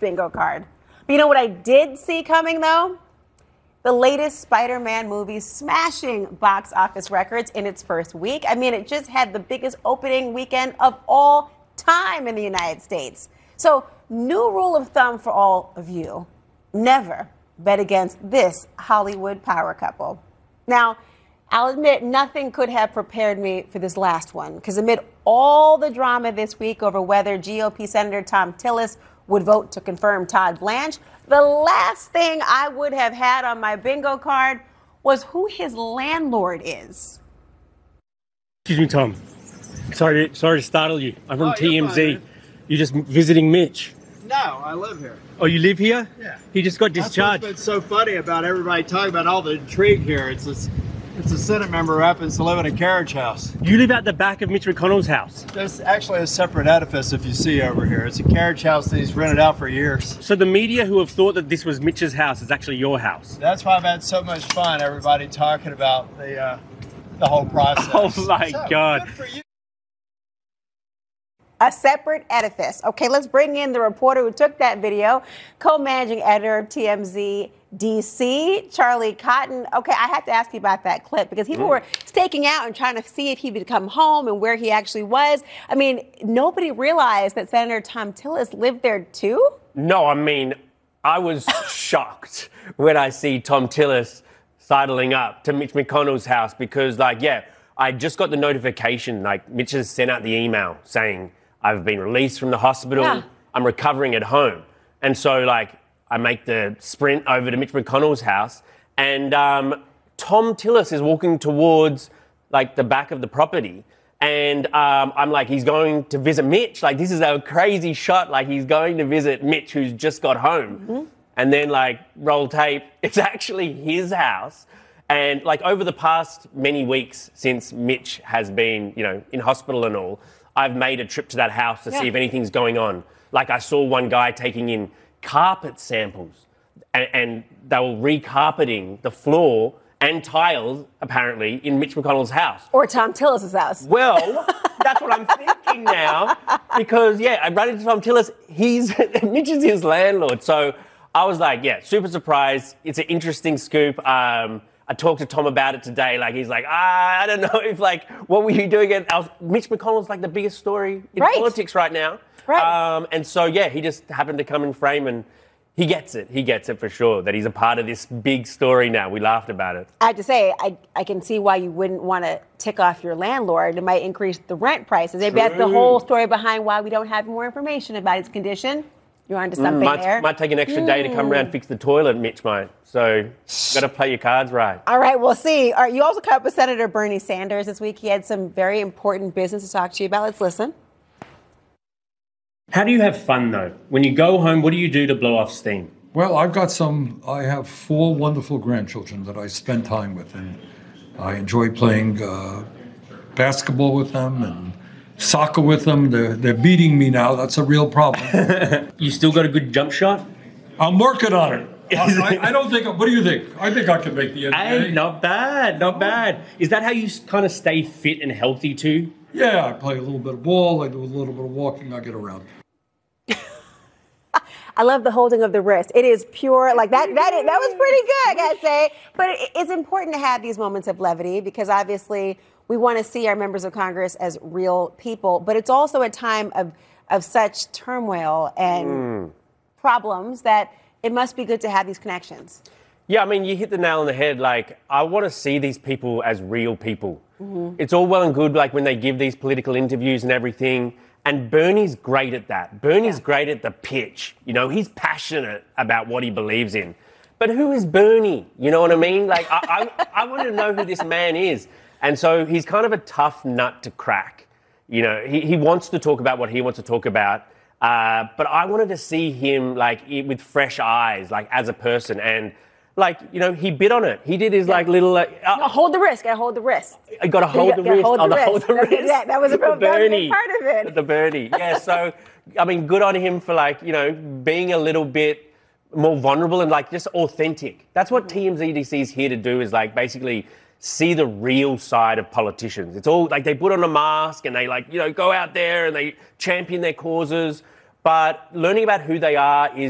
bingo card. But you know what I did see coming, though? The latest Spider-Man movie smashing box office records in its first week. I mean, it just had the biggest opening weekend of all time in the United States. So, new rule of thumb for all of you: never bet against this Hollywood power couple. Now, I'll admit nothing could have prepared me for this last one, because amid all the drama this week over whether GOP Senator Thom Tillis would vote to confirm Todd Blanche, the last thing I would have had on my bingo card was who his landlord is. Excuse me, Tom. Sorry to startle you. I'm from TMZ. Fine, you're just visiting Mitch. no, I live here. Oh, you live here? Yeah. He just got discharged. That's what's been so funny about everybody talking about all the intrigue here. It's a Senate member who happens to live in a carriage house. You live out the back of Mitch McConnell's house. There's actually a separate edifice, if you see over here. It's a carriage house that he's rented out for years. So the media who have thought that this was Mitch's house is actually your house. That's why I've had so much fun, everybody talking about the whole process. Oh my God. Good for you. A separate edifice. Okay, let's bring in the reporter who took that video, co-managing editor of TMZ DC, Charlie Cotton. Okay, I have to ask you about that clip, because people were staking out and trying to see if he would come home and where he actually was. I mean, nobody realized that Senator Thom Tillis lived there too? No, I mean, I was shocked when I see Thom Tillis sidling up to Mitch McConnell's house, because, I just got the notification, Mitch has sent out the email saying, I've been released from the hospital, I'm recovering at home. And so, I make the sprint over to Mitch McConnell's house, and Thom Tillis is walking towards, the back of the property. And I'm like, he's going to visit Mitch. This is a crazy shot. He's going to visit Mitch, who's just got home. Mm-hmm. And then, roll tape, it's actually his house. And, over the past many weeks since Mitch has been, in hospital and all, I've made a trip to that house to see if anything's going on. I saw one guy taking in carpet samples, and they were recarpeting the floor and tiles, apparently, in Mitch McConnell's house. Or Thom Tillis' house. Well, that's what I'm thinking now, because, I ran into Thom Tillis. Mitch is his landlord. So I was super surprised. It's an interesting scoop. I talked to Tom about it today. He's I don't know if, what were you doing? Mitch McConnell's, the biggest story in politics right now. Right. And so, he just happened to come in frame, and he gets it. He gets it for sure, that he's a part of this big story now. We laughed about it. I have to say, I can see why you wouldn't want to tick off your landlord. It might increase the rent prices. Maybe that's the whole story behind why we don't have more information about his condition. You're onto something there. Might take an extra day to come around and fix the toilet, Mitch, mate. So, got to play your cards right. All right, we'll see. All right, you also caught up with Senator Bernie Sanders this week. He had some very important business to talk to you about. Let's listen. How do you have fun, though? When you go home, what do you do to blow off steam? Well, I have 4 wonderful grandchildren that I spend time with, and I enjoy playing basketball with them and soccer with them. They're beating me now. That's a real problem. You still got a good jump shot? I'm working on it. I don't think. What do you think? I think I can make the NBA. Hey, not bad, not bad. Is that how you kind of stay fit and healthy too? Yeah, I play a little bit of ball. I do a little bit of walking. I get around. I love the holding of the wrist. It is pure, that was pretty good, I gotta say. But it's important to have these moments of levity, because obviously we want to see our members of Congress as real people. But it's also a time of such turmoil and problems that it must be good to have these connections. Yeah, I mean, you hit the nail on the head. I want to see these people as real people. Mm-hmm. It's all well and good, when they give these political interviews and everything. And Bernie's great at that. Bernie's great at the pitch. He's passionate about what he believes in. But who is Bernie? You know what I mean? I want to know who this man is. And so he's kind of a tough nut to crack. He wants to talk about what he wants to talk about. But I wanted to see him, with fresh eyes, as a person. And, he bit on it. He did his, little... hold the wrist. Gotta hold the wrist. I got to hold the wrist. Hold the wrist. Yeah, that was a real Bernie part of it. The Bernie. Yeah, so, I mean, good on him for, being a little bit more vulnerable and, just authentic. That's what TMZDC is here to do, is, basically see the real side of politicians. It's all, they put on a mask and they, go out there and they champion their causes. But learning about who they are is